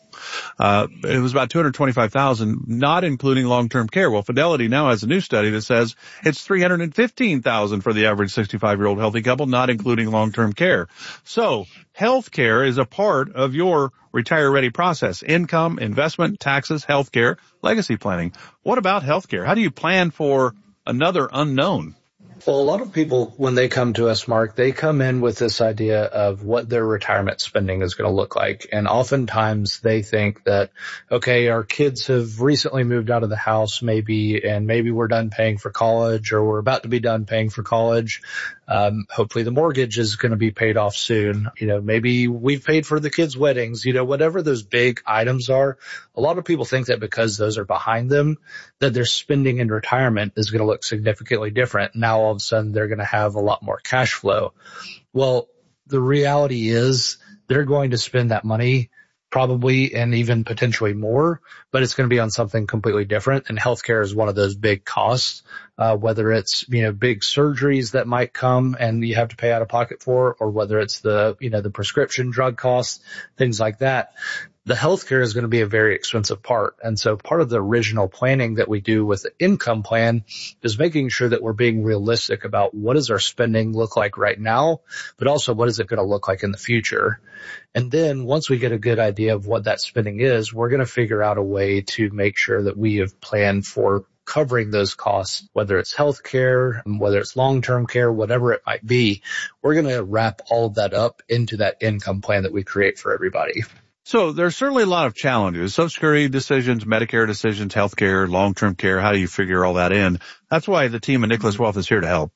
S15: It was about $225,000, not including long-term care. Well, Fidelity now has a new study that says it's $315,000 for the average 65-year-old healthy couple, not including long-term care. So health care is a part of your retire-ready process. Income, investment, taxes, health care, legacy planning. What about health care? How do you plan for another unknown?
S16: Well, a lot of people, when they come to us, Mark, they come in with this idea of what their retirement spending is going to look like. And oftentimes they think that, okay, our kids have recently moved out of the house maybe we're done paying for college, or we're about to be done paying for college. Hopefully the mortgage is going to be paid off soon. Maybe we've paid for the kids' weddings, whatever those big items are. A lot of people think that because those are behind them, that their spending in retirement is going to look significantly different. Now all of a sudden they're going to have a lot more cash flow. Well, the reality is they're going to spend that money probably and even potentially more, but it's going to be on something completely different. And healthcare is one of those big costs, whether it's, big surgeries that might come and you have to pay out of pocket for, or whether it's the prescription drug costs, things like that. The healthcare is going to be a very expensive part. And so part of the original planning that we do with the income plan is making sure that we're being realistic about what does our spending look like right now, but also what is it going to look like in the future. And then once we get a good idea of what that spending is, we're going to figure out a way to make sure that we have planned for covering those costs, whether it's healthcare, whether it's long-term care, whatever it might be. We're going to wrap all of that up into that income plan that we create for everybody.
S15: So there's certainly a lot of challenges. Social Security decisions, Medicare decisions, healthcare, long-term care. How do you figure all that in? That's why the team at Nicholas Wealth is here to help.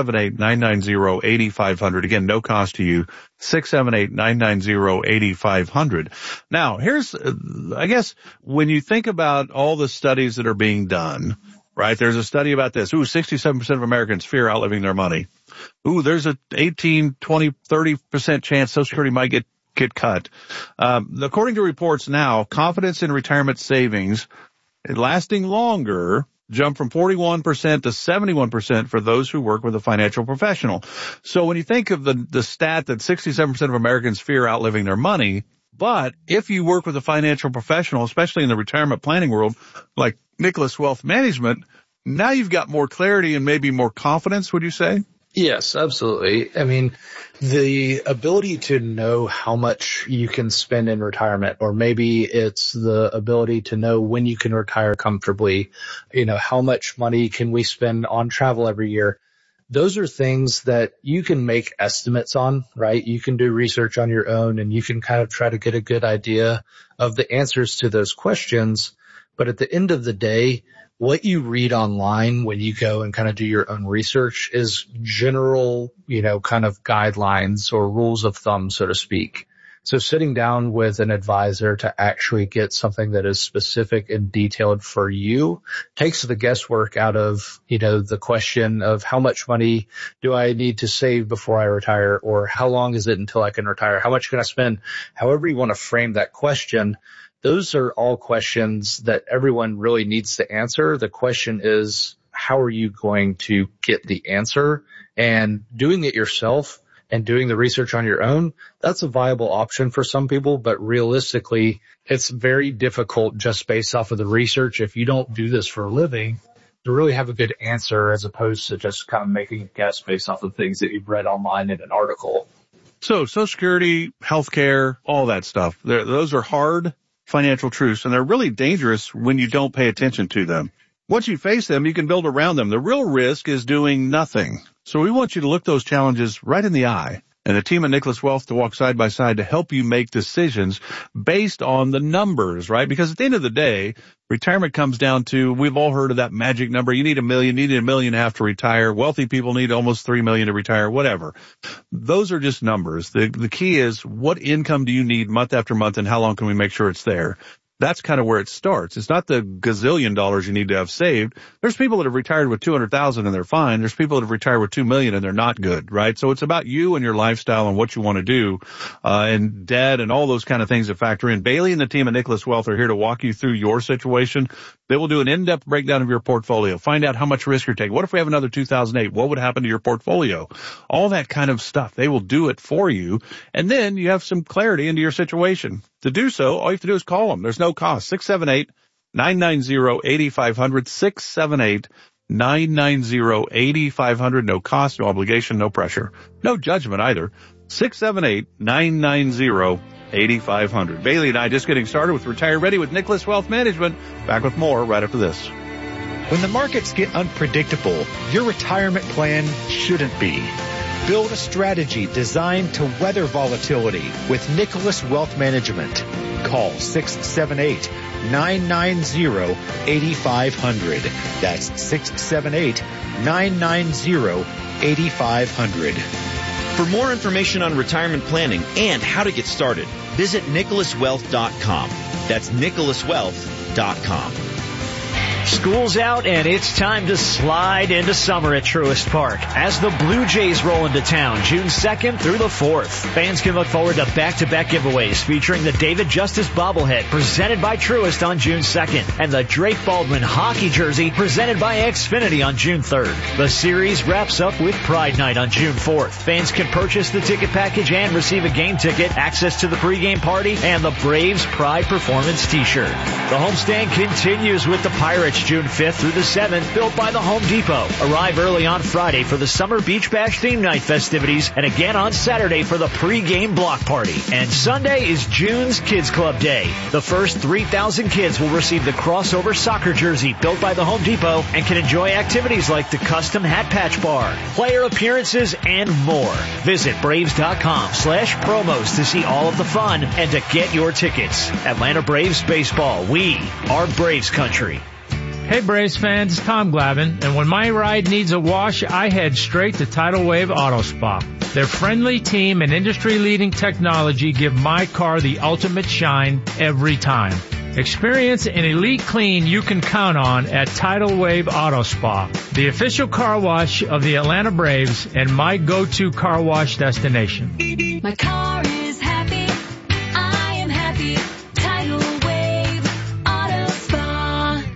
S15: 678-990-8500. Again, no cost to you. 678-990-8500. Now, here's, I guess, when you think about all the studies that are being done, right? There's a study about this. 67% of Americans fear outliving their money. There's a 18, 20, 30% chance Social Security might get cut. According to reports now, confidence in retirement savings lasting longer jumped from 41% to 71% for those who work with a financial professional. So when you think of the stat that 67% of Americans fear outliving their money, but if you work with a financial professional, especially in the retirement planning world, like Nicholas Wealth Management, now you've got more clarity and maybe more confidence, would you say?
S16: Yes, absolutely. I mean, the ability to know how much you can spend in retirement, or maybe it's the ability to know when you can retire comfortably, how much money can we spend on travel every year? Those are things that you can make estimates on, right? You can do research on your own and you can kind of try to get a good idea of the answers to those questions. But at the end of the day, what you read online when you go and kind of do your own research is general, kind of guidelines or rules of thumb, so to speak. So sitting down with an advisor to actually get something that is specific and detailed for you takes the guesswork out of, the question of how much money do I need to save before I retire, or how long is it until I can retire? How much can I spend? However you want to frame that question. Those are all questions that everyone really needs to answer. The question is, how are you going to get the answer? And doing it yourself and doing the research on your own, that's a viable option for some people. But realistically, it's very difficult just based off of the research. If you don't do this for a living, to really have a good answer, as opposed to just kind of making a guess based off of things that you've read online in an article.
S15: So Social Security, healthcare, all that stuff, those are hard financial truths, and they're really dangerous when you don't pay attention to them. Once you face them, you can build around them. The real risk is doing nothing. So we want you to look those challenges right in the eye, and the team at Nicholas Wealth to walk side by side to help you make decisions based on the numbers, right? Because at the end of the day, retirement comes down to, we've all heard of that magic number. You need $1 million, you need $1.5 million to retire. Wealthy people need almost $3 million to retire, whatever. Those are just numbers. The key is, what income do you need month after month, and how long can we make sure it's there? That's kind of where it starts. It's not the gazillion dollars you need to have saved. There's people that have retired with $200,000 and they're fine. There's people that have retired with $2 million and they're not good, right? So it's about you and your lifestyle and what you want to do, and debt and all those kind of things that factor in. Bailey and the team at Nicholas Wealth are here to walk you through your situation. They will do an in-depth breakdown of your portfolio, find out how much risk you're taking. What if we have another 2008? What would happen to your portfolio? All that kind of stuff. They will do it for you. And then you have some clarity into your situation. To do so, all you have to do is call them. There's no cost. 678-990-8500, 678-990-8500. No cost, no obligation, no pressure. No judgment either. 678-990-8500. Bailey and I just getting started with Retire Ready with Nicholas Wealth Management. Back with more right after this.
S24: When the markets get unpredictable, your retirement plan shouldn't be. Build a strategy designed to weather volatility with Nicholas Wealth Management. Call 678-990-8500. That's 678-990-8500.
S4: For more information on retirement planning and how to get started, visit nicholaswealth.com. That's nicholaswealth.com.
S17: School's out and it's time to slide into summer at Truist Park as the Blue Jays roll into town June 2nd through the 4th. Fans can look forward to back-to-back giveaways featuring the David Justice bobblehead presented by Truist on June 2nd and the Drake Baldwin hockey jersey presented by Xfinity on June 3rd. The series wraps up with Pride Night on June 4th. Fans can purchase the ticket package and receive a game ticket, access to the pregame party, and the Braves Pride Performance t-shirt. The homestand continues with the Pirates June 5th through the 7th, built by the Home Depot. Arrive early on Friday for the Summer Beach Bash theme night festivities and again on Saturday for the pre-game block party. And Sunday is June's Kids Club Day. The first 3,000 kids will receive the crossover soccer jersey built by the Home Depot and can enjoy activities like the custom hat patch bar, player appearances, and more. Visit Braves.com/promos to see all of the fun and to get your tickets. Atlanta Braves Baseball. We are Braves Country.
S18: Hey Braves fans, it's Tom Glavine, and when my ride needs a wash, I head straight to Tidal Wave Auto Spa. Their friendly team and industry-leading technology give my car the ultimate shine every time. Experience an elite clean you can count on at Tidal Wave Auto Spa, the official car wash of the Atlanta Braves and my go-to car wash destination.
S20: My car is happy, I am happy, Tidal Wave Auto Spa.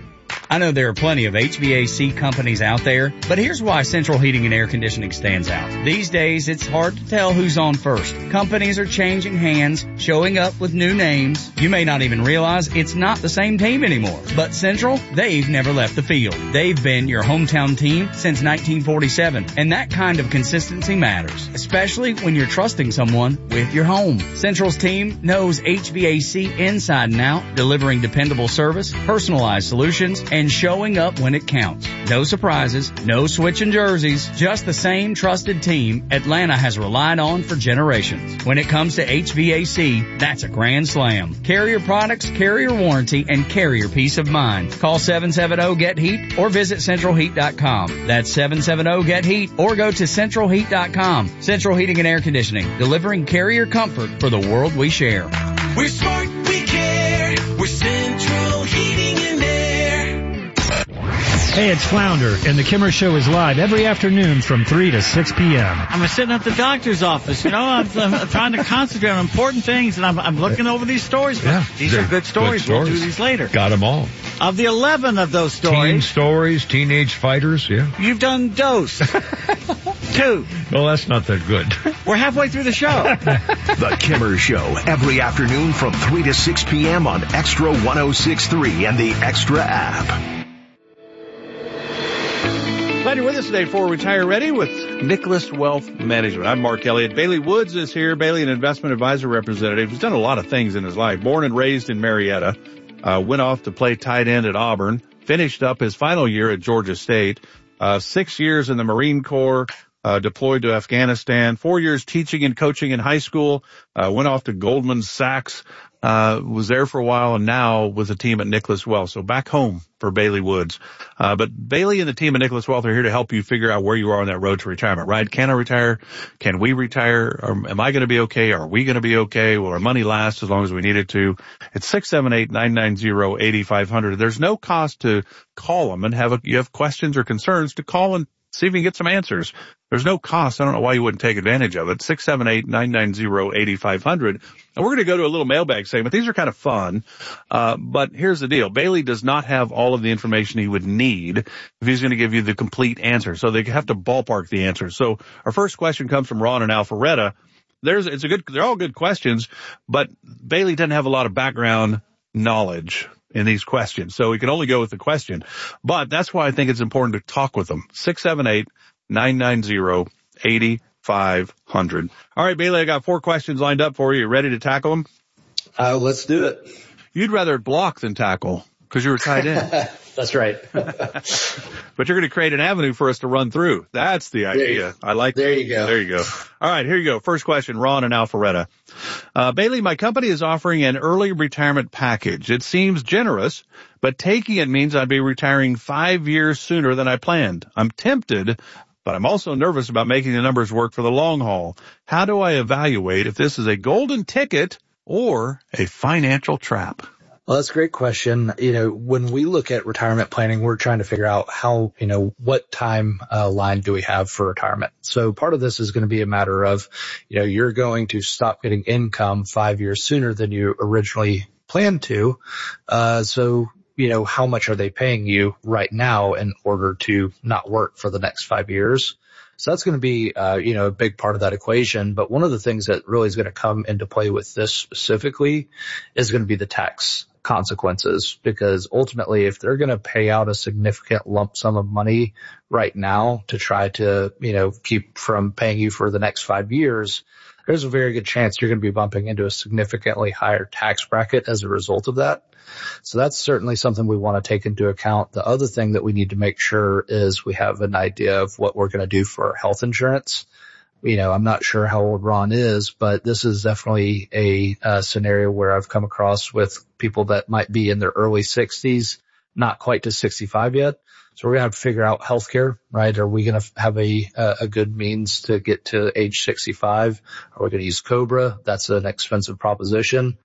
S1: I know there are plenty of HVAC companies out there, but here's why Central Heating and Air Conditioning stands out. These days, it's hard to tell who's on first. Companies are changing hands, showing up with new names. You may not even realize it's not the same team anymore. But Central, they've never left the field. They've been your hometown team since 1947, and that kind of consistency matters, especially when you're trusting someone with your home. Central's team knows HVAC inside and out, delivering dependable service, personalized solutions, and showing up when it counts. No surprises, no switching jerseys, just the same trusted team Atlanta has relied on for generations. When it comes to HVAC, that's a grand slam. Carrier products, carrier warranty, and carrier peace of mind. Call 770-GET-HEAT or visit centralheat.com. That's 770-GET-HEAT or go to centralheat.com. Central Heating and Air Conditioning, delivering carrier comfort for the world we share.
S2: We're smart, we care. We're Central Heating and Air.
S3: Hey, it's Flounder, and the Kimmer Show is live every afternoon from 3 to 6 p.m.
S5: I'm sitting at the doctor's office, I'm trying to concentrate on important things, and I'm looking over these stories.
S7: Yeah,
S5: these are good stories. We'll do these later.
S7: Got them all.
S5: Of the 11 of those stories.
S7: Teen stories, teenage fighters, yeah.
S5: You've done Dose. 2.
S7: Well, that's not that good.
S5: We're halfway through the show.
S6: The Kimmer Show, every afternoon from 3 to 6 p.m. on Extra 106.3 and the Extra app.
S15: Glad you're with us today for Retire Ready with Nicholas Wealth Management. I'm Mark Elliott. Bailey Woods is here. Bailey, an investment advisor representative. He's done a lot of things in his life. Born and raised in Marietta. Went off to play tight end at Auburn. Finished up his final year at Georgia State. 6 years in the Marine Corps. Deployed to Afghanistan. 4 years teaching and coaching in high school. Went off to Goldman Sachs. Was there for a while, and now with a team at Nicholas Wealth. So back home for Bailey Woods. But Bailey and the team at Nicholas Wealth are here to help you figure out where you are on that road to retirement, right? Can I retire? Can we retire? Or am I going to be okay? Are we going to be okay? Will our money last as long as we need it to? It's 678-990-8500. There's no cost to call them and you have questions or concerns to call and see if you can get some answers. There's no cost. I don't know why you wouldn't take advantage of it. 678-990-8500. And we're going to go to a little mailbag segment. These are kind of fun. But here's the deal. Bailey does not have all of the information he would need if he's going to give you the complete answer. So they have to ballpark the answer. So our first question comes from Ron in Alpharetta. They're all good questions, but Bailey doesn't have a lot of background knowledge in these questions. So we can only go with the question. But that's why I think it's important to talk with them. 678-990-8500. All right, Bailey, I got 4 questions lined up for you. You ready to tackle them?
S16: Let's do it.
S15: You'd rather block than tackle because you were tied in.
S16: That's right.
S15: But you're going to create an avenue for us to run through. That's the idea. I like that.
S16: There you go.
S15: There you go. All right, here you go. First question, Ron in Alpharetta. Bailey, my company is offering an early retirement package. It seems generous, but taking it means I'd be retiring 5 years sooner than I planned. I'm tempted, but I'm also nervous about making the numbers work for the long haul. How do I evaluate if this is a golden ticket or a financial trap?
S16: Well, that's a great question. When we look at retirement planning, we're trying to figure out how, what time line do we have for retirement? So part of this is going to be a matter of, you're going to stop getting income 5 years sooner than you originally planned to. So how much are they paying you right now in order to not work for the next 5 years? So that's going to be, a big part of that equation. But one of the things that really is going to come into play with this specifically is going to be the tax consequences, because ultimately if they're going to pay out a significant lump sum of money right now to try to, keep from paying you for the next 5 years, there's a very good chance you're going to be bumping into a significantly higher tax bracket as a result of that. So that's certainly something we want to take into account. The other thing that we need to make sure is we have an idea of what we're going to do for our health insurance. I'm not sure how old Ron is, but this is definitely a scenario where I've come across with people that might be in their early 60s, not quite to 65 yet. So we're going to have to figure out healthcare, right? Are we going to have a good means to get to age 65? Are we going to use COBRA? That's an expensive proposition.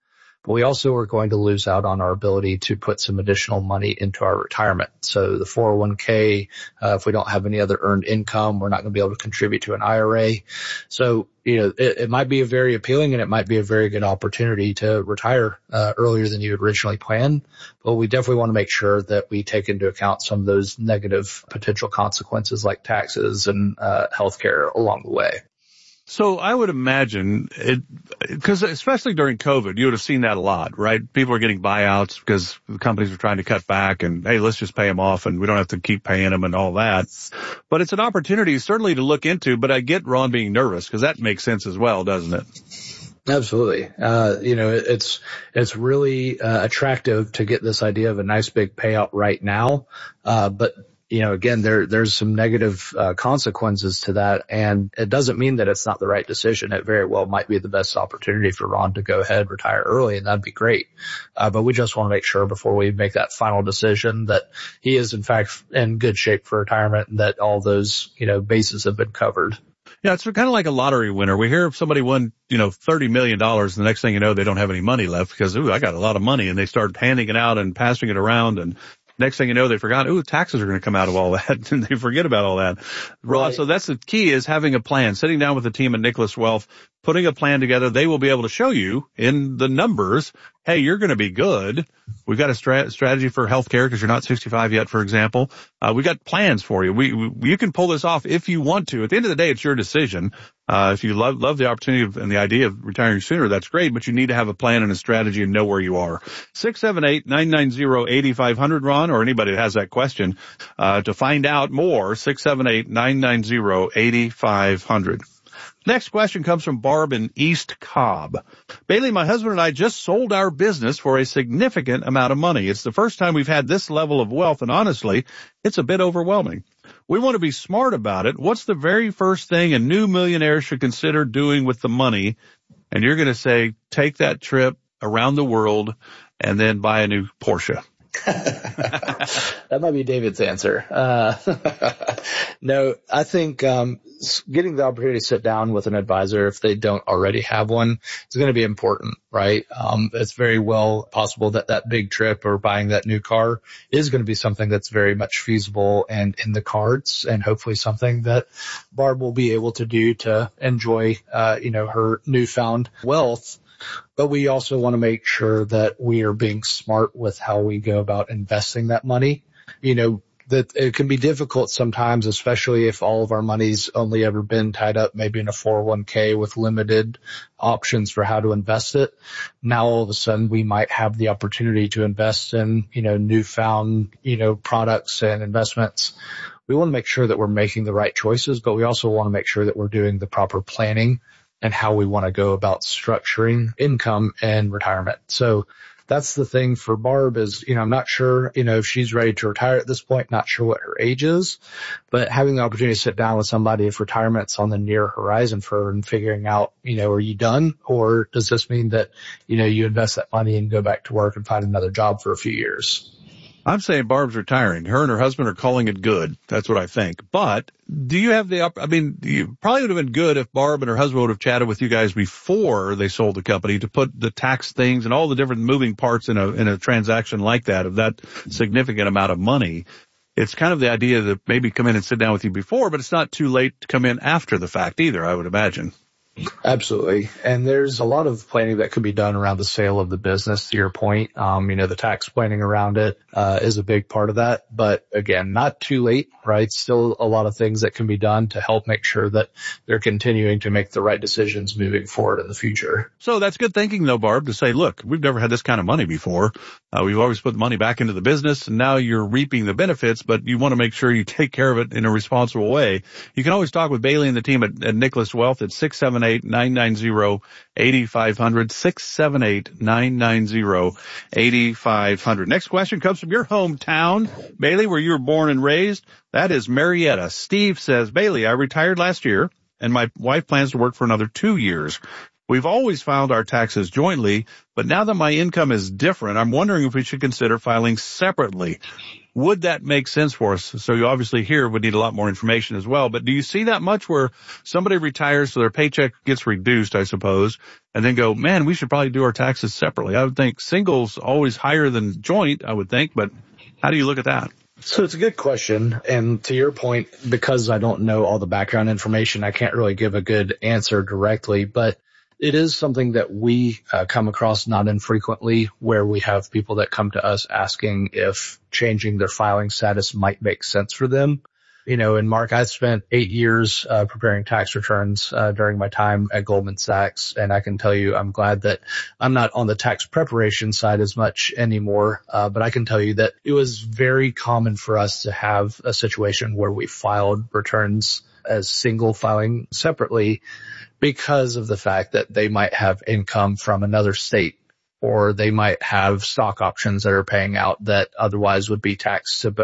S16: but we also are going to lose out on our ability to put some additional money into our retirement. So the 401k, if we don't have any other earned income, we're not going to be able to contribute to an IRA. So, it might be very appealing and it might be a very good opportunity to retire earlier than you had originally planned. But we definitely want to make sure that we take into account some of those negative potential consequences like taxes and healthcare along the way.
S15: So I would imagine because especially during COVID, you would have seen that a lot, right? People are getting buyouts because the companies are trying to cut back and, hey, let's just pay them off and we don't have to keep paying them and all that. But it's an opportunity certainly to look into, but I get Ron being nervous because that makes sense as well, doesn't it?
S16: Absolutely. It's really attractive to get this idea of a nice big payout right now. But again, there's some negative consequences to that, and it doesn't mean that it's not the right decision. It very well might be the best opportunity for Ron to go ahead, retire early, and that'd be great. But we just want to make sure before we make that final decision that he is in fact in good shape for retirement and that all those, bases have been covered.
S15: Yeah, it's kind of like a lottery winner. We hear if somebody won, $30 million, and the next thing you know, they don't have any money left because, I got a lot of money, and they start handing it out and passing it around, and next thing you know, they forgot, taxes are going to come out of all that, and they forget about all that. Right. So that's the key, is having a plan, sitting down with the team at Nicholas Wealth, putting a plan together. They will be able to show you in the numbers, hey, you're going to be good. We've got a strategy for healthcare because you're not 65 yet, for example. We've got plans for you. You can pull this off if you want to. At the end of the day, it's your decision. If you love the opportunity and the idea of retiring sooner, that's great, but you need to have a plan and a strategy and know where you are. 678-990-8500, Ron, or anybody that has that question, to find out more, 678-990-8500. Next question comes from Barb in East Cobb. Bailey, my husband and I just sold our business for a significant amount of money. It's the first time we've had this level of wealth, and honestly, it's a bit overwhelming. We want to be smart about it. What's the very first thing a new millionaire should consider doing with the money? And you're going to say, take that trip around the world and then buy a new Porsche.
S16: That might be David's answer. No, I think getting the opportunity to sit down with an advisor, if they don't already have one, is going to be important, right? It's very well possible that that big trip or buying that new car is going to be something that's very much feasible and in the cards, and hopefully something that Barb will be able to do to enjoy, her newfound wealth. But we also want to make sure that we are being smart with how we go about investing that money. That it can be difficult sometimes, especially if all of our money's only ever been tied up maybe in a 401k with limited options for how to invest it. Now all of a sudden we might have the opportunity to invest in, newfound, products and investments. We want to make sure that we're making the right choices, but we also want to make sure that we're doing the proper planning and how we want to go about structuring income and retirement. So that's the thing for Barb is, I'm not sure, if she's ready to retire at this point, not sure what her age is, but having the opportunity to sit down with somebody if retirement's on the near horizon for her and figuring out, are you done? Or does this mean that, you invest that money and go back to work and find another job for a few years?
S15: I'm saying Barb's retiring. Her and her husband are calling it good. That's what I think. But do you have you probably would have been good if Barb and her husband would have chatted with you guys before they sold the company to put the tax things and all the different moving parts in a transaction like that of that significant amount of money. It's kind of the idea that maybe come in and sit down with you before, but it's not too late to come in after the fact either, I would imagine.
S16: Absolutely. And there's a lot of planning that could be done around the sale of the business, to your point. The tax planning around it is a big part of that. But again, not too late, right? Still a lot of things that can be done to help make sure that they're continuing to make the right decisions moving forward in the future.
S15: So that's good thinking, though, Barb, to say, look, we've never had this kind of money before. We've always put the money back into the business, and now you're reaping the benefits, but you want to make sure you take care of it in a responsible way. You can always talk with Bailey and the team at Nicholas Wealth at 678-990-8500, 678-990-8500. Next question comes from your hometown, Bailey, where you were born and raised. That is Marietta. Steve says, Bailey, I retired last year, and my wife plans to work for another 2 years. We've always filed our taxes jointly, but now that my income is different, I'm wondering if we should consider filing separately. Would that make sense for us? So you obviously here would need a lot more information as well, but do you see that much where somebody retires so their paycheck gets reduced, I suppose, and then go, man, we should probably do our taxes separately? I would think singles always higher than joint, I would think, but how do you look at that?
S16: So it's a good question. And to your point, because I don't know all the background information, I can't really give a good answer directly, but it is something that we come across not infrequently, where we have people that come to us asking if changing their filing status might make sense for them. You know, and Mark, I spent 8 years preparing tax returns during my time at Goldman Sachs, and I can tell you I'm glad that I'm not on the tax preparation side as much anymore, but I can tell you that it was very common for us to have a situation where we filed returns as single filing separately because of the fact that they might have income from another state, or they might have stock options that are paying out that otherwise would be taxed to both